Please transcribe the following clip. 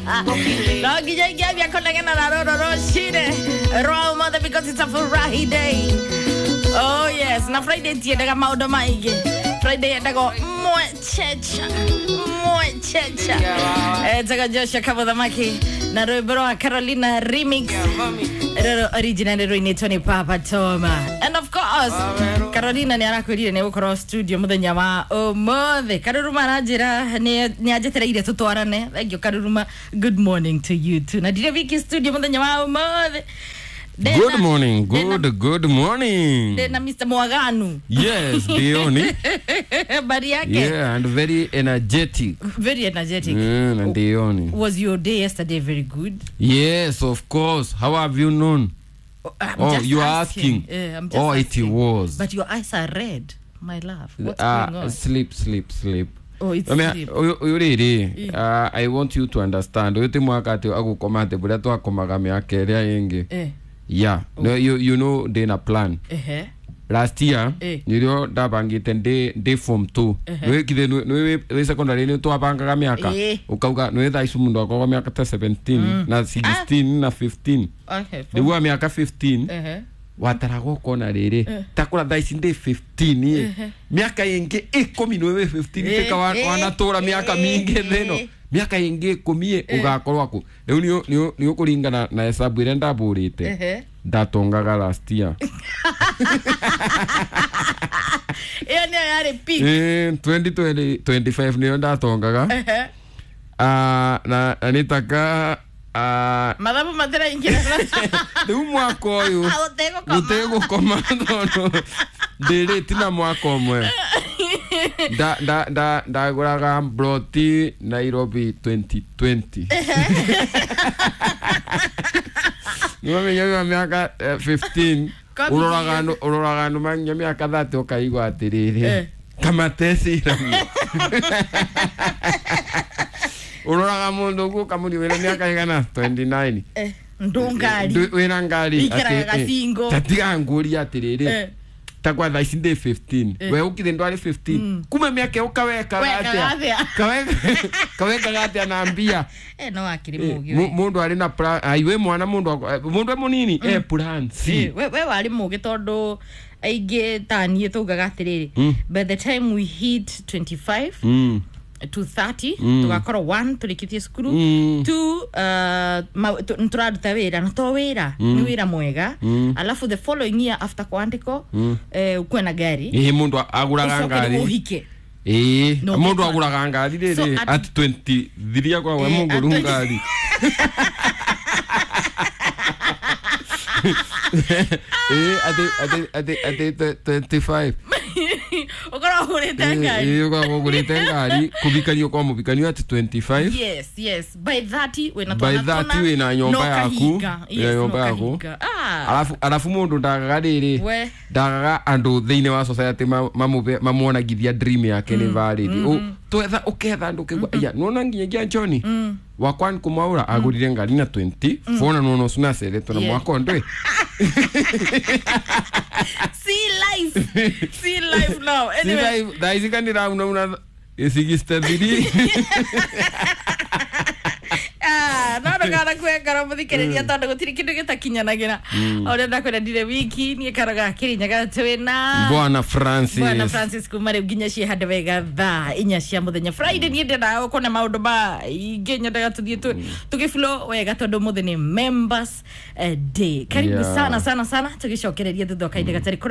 No, give you a connection na shide. Raw mother because it's a Friday. Oh yes, na Friday tie daga maudo maige. Friday daga mwechecha. Daga Joshua Kabodamaki na Roy Carolina remix. Original Roy Tony Papa Toma. And of course, Carolina ni arakwirire ne ukoro studio muthenya wa umothe. Karuruma najira ni ajetera ire tutwarane. Thank you Karuruma. Good morning to you too. Na dire wiki studio muthenya wa umothe. Good morning, good morning. Dena Mr. Mwaganu. Yes, Dioni. Bariake. Yeah, and very energetic. Very energetic. And Dioni. Was your day yesterday very good? Yes, of course. How have you known? You are asking. I'm just asking. It was. But your eyes are red, my love. What's going on? Sleep. Oh, it's sleep. I want you to understand. Oyote mwakati agukomate bula to akomaga miaka ria yengi. Yeah. No, you know they na plan. Last year, nilio dabangite day form 2. We kide we secondary ni to abanga miaka. Ukauga no eda isu mundu akwa miaka 17 na 16 na 15. Okay. Dewa miaka 15. Watarago kona rere. Takura daisi day 15. Miaka yengi 19 15 teka wanatora miaka mingi theno. Miaka yengi 10 ugakorwa ku. Riu ni kuringana na hesabu ire ndaburite. Datongaga last year. Yani yare peak. 2025 ni ndatongaga. Na nitaka Madame Matera ingira. Ndu mwaka uyu. Utego komando no. Dere tina mwaka omwe. Da guraga Broti Nairobi 2020. Niwamenya miaka 15. Uroragano manya miaka 30 okaigwa atiriri. Kama tesi ramu. Uroraga mundu gu kamuri wera miaka igana 29. Ndongari. Wera ngari ati. Tatiga nguri atiriri. Takwa daisi day 15. We ukide ndwari 15. Kuma miaka ukaweka atia. Kaweka atia naambia. No akiri mugi. Mundu ari na plan. Aiwe mwana mundu munini plan C. We wali mugi tondu aige tanie tugaga atiriri. By the time we hit 25 to 30 tugakorwo 1 tulikitie skuru 2 nturaruta wira na to wira ni wira mwega alafu the following year after kwandiko kwena gari mundu aguraga ngari uhike mundu aguraga ngari riri at 23 kwa we munguru ngari ate 25 Okora gurite ngari. Okora gurite ngari kubikanio kwa mubikanio at 25. Yes. By 30 we na tona. By 30 we na nyomba yaku. Nyomba yaku. Alafu mundu ndagaga riri. Ndagaga andu thiine wa society mamuona githia dream yake ni valid. Twetha uketha andu kigwa. Ya nona nginya gia Johnny. Wakwan kumaura agurire ngari na 20. Fona nono suna sereto na mwako ndwe. See life now. Anyway, daisi kanira una esigista diri. No gara kwengara muthikereria tondu gutiri kindu gitakinyanagira. Ore ndakwenda ndire wiki ni karaga kirinyaga twena. Bwana Francis kumare ginya cie hande wega tha inya cia muthenya Friday ni ndenda ukona maundu ba igenya ndaga tuthie tugiflow wega tondu muthenya members day. Karibu sana tugicokereria thutha kainde gatari